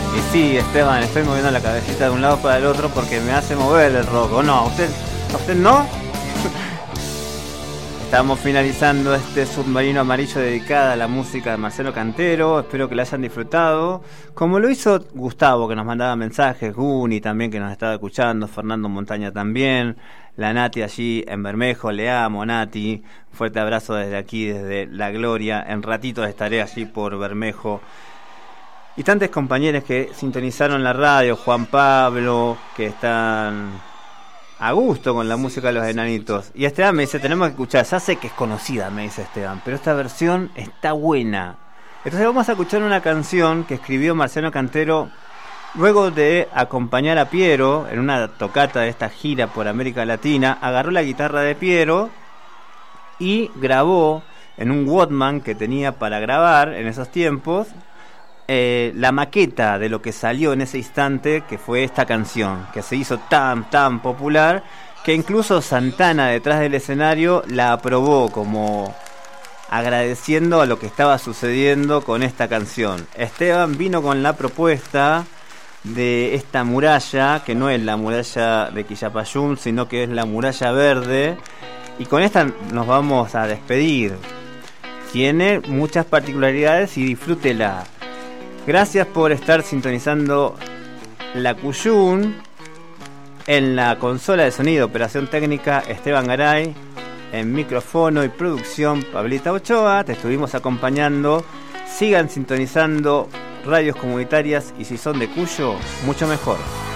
Y sí, Esteban, estoy moviendo la cabecita de un lado para el otro porque me hace mover el rock. ¿O no? ¿A usted no? Estamos finalizando este Submarino Amarillo dedicada a la música de Marcelo Cantero. Espero que la hayan disfrutado. Como lo hizo Gustavo, que nos mandaba mensajes, Guni también, que nos estaba escuchando, Fernando Montaña también, la Nati allí en Bermejo, le amo, Nati. Un fuerte abrazo desde aquí, desde La Gloria. En ratitos estaré allí por Bermejo. Y tantos compañeros que sintonizaron la radio, Juan Pablo, que están a gusto con la música de los enanitos. Y Esteban me dice, tenemos que escuchar, ya sé que es conocida, me dice Esteban, pero esta versión está buena. Entonces vamos a escuchar una canción que escribió Marcelo Cantero luego de acompañar a Piero en una tocata de esta gira por América Latina. Agarró la guitarra de Piero y grabó en un Walkman que tenía para grabar en esos tiempos la maqueta de lo que salió en ese instante, que fue esta canción, que se hizo tan popular, que incluso Santana detrás del escenario la aprobó como agradeciendo a lo que estaba sucediendo con esta canción. Esteban vino con la propuesta de esta muralla, que no es la muralla de Quillapayún, sino que es la muralla verde, y con esta nos vamos a despedir. Tiene muchas particularidades y disfrútela. Gracias por estar sintonizando la Cuyún. En la consola de sonido, operación técnica, Esteban Garay. En micrófono y producción, Pablita Ochoa. Te estuvimos acompañando. Sigan sintonizando radios comunitarias y si son de Cuyo, mucho mejor.